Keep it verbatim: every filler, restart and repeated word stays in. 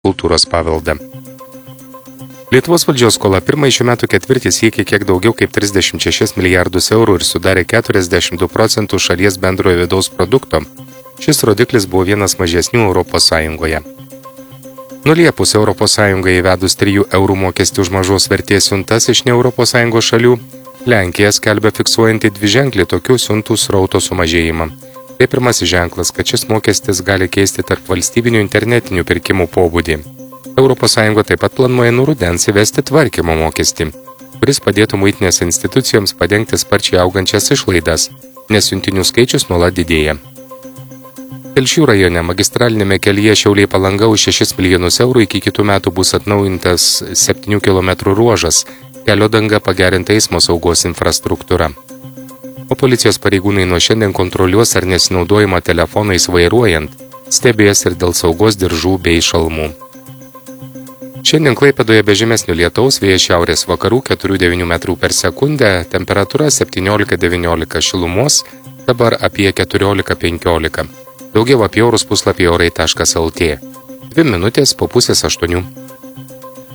kultūros paveldą. Lietuvos valdžios skola pirmąjį šių metų ketvirtį siekė kiek daugiau kaip trisdešimt šešis milijardus eurų ir sudarė keturiasdešimt du procentų šalies bendrojo vidaus produkto. Šis rodiklis buvo vienas mažesnių Europos Sąjungoje. Nuo Liepos Europos Sąjungoje įvedus trijų eurų mokestį už mažos vertės siuntas iš ne Europos Sąjungos šalių, Lenkija skelbia fiksuojantį dviženklį tokių siuntų srauto sumažėjimą. Tai pirmasis ženklas, kad šis mokestis gali keisti tarp valstybinių internetinių pirkimų pobūdį. Europos Sąjunga taip pat planuoja nuo rudens įvesti tvarkymo mokestį, kuris padėtų muitinės institucijoms padengti sparčiai augančias išlaidas, nes siuntinių skaičius nuolat didėja. Telšių rajone magistralinėme kelyje Šiauliai Palanga už šešis milijonus eurų iki kitų metų bus atnaujintas septynių kilometrų ruožas, kelio danga pagerinta eismo saugos infrastruktūra. O policijos pareigūnai nuo šiandien kontroliuos ar nesinaudojama telefonais vairuojant, stebės ir dėl saugos diržų bei šalmų. Šiandien Klaipėdoje be žymesnio lietaus, vėjas šiaurės vakarų keturi devyni metrų per sekundę, temperatūra septyniolika devyniolika šilumos, dabar apie keturiolika penkiolika. Daugiau apie orus puslapyje orai taškas lt. Dvi minutės po pusės aštuonių.